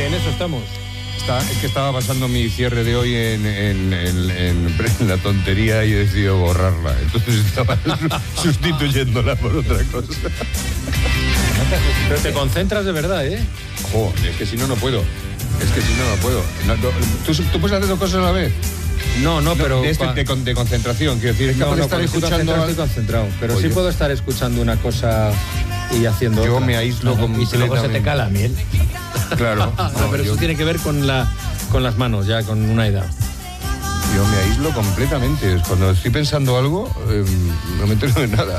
En eso estamos. Es que estaba pasando mi cierre de hoy en la tontería y he decidido borrarla. Entonces estaba sustituyéndola por otra cosa. Pero te concentras de verdad, ¿eh? Joder, es que si no, no puedo. ¿Tú puedes hacer dos cosas a la vez? No, pero... De concentración, quiero decir. Es capaz de estar escuchando... Estoy concentrado, pero sí puedo estar escuchando una cosa y haciendo Yo otra. me aíslo completamente. Y si luego se te cae la miel. Claro. Pero eso tiene que ver con las manos, ya con una edad. Yo me aíslo completamente. Cuando estoy pensando algo, no me entero de nada.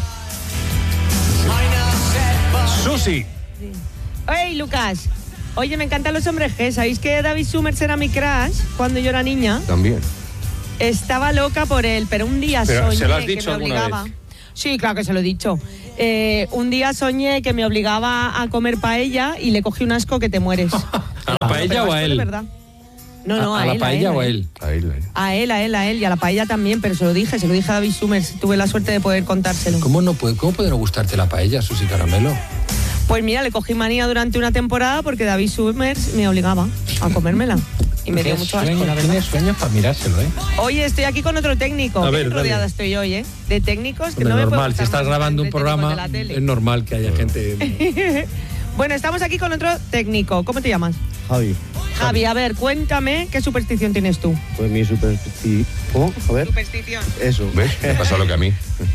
¡Susi! ¡Hey, Lucas! Oye, me encantan los hombres G. ¿Sabéis que David Summers era mi crush cuando yo era niña? También. Estaba loca por él, pero un día soñé ¿se lo has que dicho me alguna obligaba... vez? Sí, claro que se lo he dicho. Un día soñé que me obligaba a comer paella y le cogí un asco que te mueres. ¿A la paella o a él? De verdad. No, ¿A la paella o a él? A él. A él y a la paella también, pero se lo dije a David Summers. Tuve la suerte de poder contárselo. ¿Cómo puede no gustarte la paella, Susi Caramelo? Pues mira, le cogí manía durante una temporada porque David Summers me obligaba a comérmela. Y me dio mucho asco, la verdad. Tienes sueños para mirárselo, ¿eh? Oye, estoy aquí con otro técnico. A ver, Qué rodeada dale. estoy hoy, ¿eh? De técnicos que Hombre, no me puedo normal, si gustar estás más grabando de un técnicos de programa, la tele. es normal que haya gente... Bueno, estamos aquí con otro técnico. ¿Cómo te llamas? Javi, a ver, cuéntame qué superstición tienes tú. pues mi superstición... A ver, Superstición. eso. ¿Ves? Me ha pasado lo que a mí.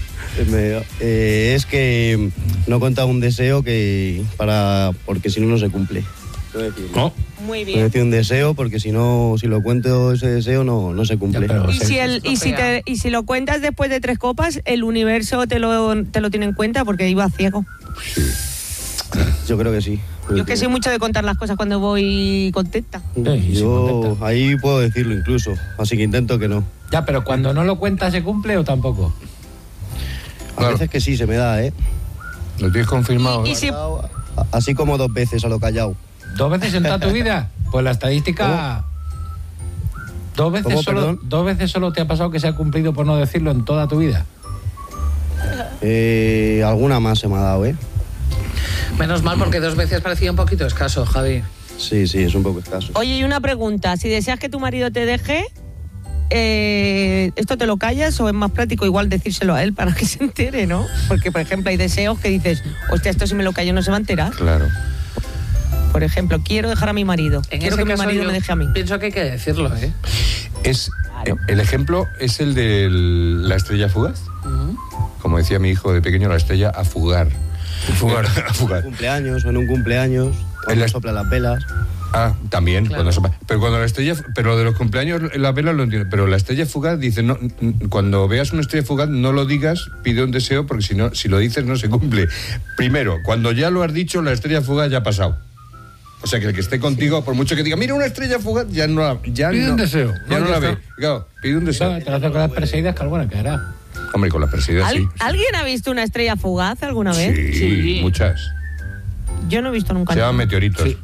Es que no contar un deseo porque si no, no se cumple. ¿No? Muy No bien. decir un deseo porque si lo cuento ese deseo no se cumple. Ya, pero- Y si lo cuentas después de 3 copas, el universo te lo tiene en cuenta porque iba ciego. Yo creo que sí. Yo que soy mucho de contar las cosas cuando voy contenta. Yo ahí puedo decirlo incluso, así que intento que no. Ya, pero cuando no lo cuentas, ¿se cumple o tampoco? A Claro. veces que sí, se me da, ¿eh? Lo tienes confirmado. Y si- Así como 2 veces a lo callado. 2 veces en toda tu vida. Pues la estadística... ¿Dos veces, perdón? 2 veces solo te ha pasado que se ha cumplido por no decirlo en toda tu vida? Alguna más se me ha dado, ¿eh? Menos mal, porque 2 veces parecía un poquito escaso, Javi. Sí, es un poco escaso. Oye, y una pregunta. Si deseas que tu marido te deje, ¿esto te lo callas o es más práctico igual decírselo a él para que se entere, no? Porque, por ejemplo, hay deseos que dices, hostia, esto si me lo callo no se va a enterar. Claro. Por ejemplo, quiero dejar a mi marido. En Quiero ese que mi caso marido yo me deje a mí. pienso que hay que decirlo, ¿eh? El ejemplo es el de la estrella fugaz. Como decía mi hijo de pequeño, la estrella a fugar. A fugar. Cumpleaños o en un cumpleaños, cuando sopla las velas. Ah, también. Claro. Pero cuando la estrella... Pero de los cumpleaños, la vela lo entiendo. Pero la estrella fugaz dice, no, cuando veas una estrella fugaz, no lo digas, pide un deseo, porque si lo dices no se cumple. Primero, cuando ya lo has dicho, la estrella fugaz ya ha pasado. O sea, que el que esté contigo, por mucho que diga, mira una estrella fugaz, ya no la... Pide un deseo. Ya no Ya la está. ve. Claro, pide un deseo. Te lo hace con las perseguidas, que alguna caerá. Hombre, con la perseguida sí. ¿Alguien ha visto una estrella fugaz alguna vez? Sí, muchas. Yo no he visto nunca. Se llaman meteoritos. Sí.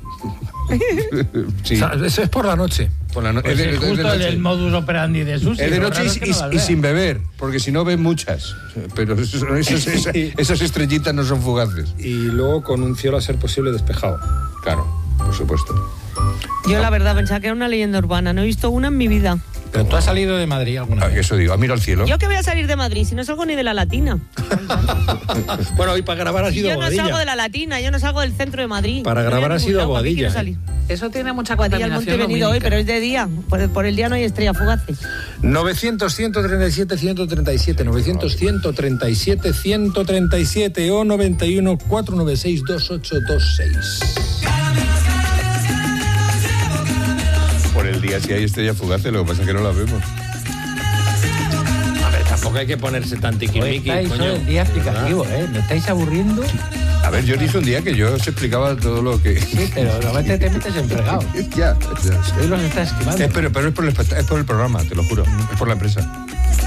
Sí. O sea, eso es por la noche. Por la Pues es justo el modus operandi de Susi. Es de Lo noche raro es que no las y vea. sin beber, porque si no ven muchas. Pero esas estrellitas no son fugaces. Y luego con un cielo a ser posible despejado. Claro, por supuesto. Yo la verdad pensaba que era una leyenda urbana. No he visto una en mi vida. Pero tú has salido de Madrid alguna vez. Eso digo, mira al cielo. Yo que voy a salir de Madrid si no salgo ni de la Latina. Bueno, hoy para grabar ha sido Yo no Boadilla. salgo de la Latina, yo no salgo del centro de Madrid. Para No voy grabar ha ningún sido lado, ¿para qué Boadilla, quiero ¿eh? salir? Eso tiene mucha Boadilla al Monte he contaminación venido hoy, lumínica. pero es de día. Por el día no hay estrellas fugaces. 900-137-137, 900-137-137 o 91-496-2826. Por el día si hay estrellas fugaces, lo que pasa es que no las vemos. A ver, tampoco hay que ponerse tan Hoy tiquismiqui, estáis coño. el día explicativo, ¿eh? ¿Me estáis aburriendo? A ver, yo dije un día que yo os explicaba todo lo que... Sí, pero normalmente te metes en fregado. ya. Hoy los estás esquivando. Pero es por el programa, te lo juro. Es por la empresa.